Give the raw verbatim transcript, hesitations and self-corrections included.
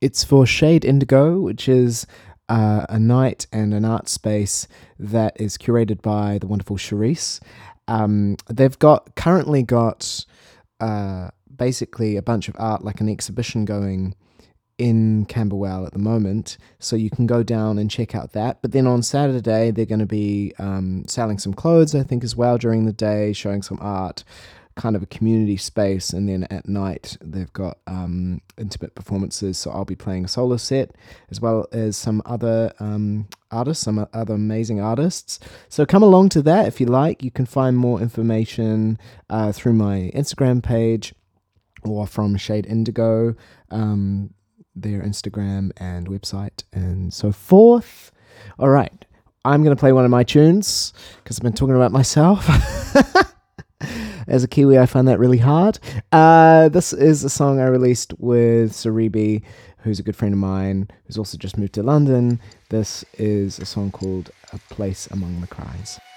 It's for Shade Indigo, which is uh, a night and an art space that is curated by the wonderful Charisse. Um, they've got currently got uh, basically a bunch of art, like an exhibition going in Camberwell at the moment, so you can go down and check out that. But then on Saturday, they're going to be um, selling some clothes, I think, as well during the day, showing some art, kind of a community space. And then at night, they've got um, intimate performances. So I'll be playing a solo set, as well as some other um, artists, some other amazing artists. So come along to that if you like. You can find more information uh, through my Instagram page or from Shade Indigo. Um, their Instagram and website and so forth. All right, I'm going to play one of my tunes because I've been talking about myself. As a Kiwi, I find that really hard. Uh, this is a song I released with Saribi, who's a good friend of mine, who's also just moved to London. This is a song called A Place Among the Cries.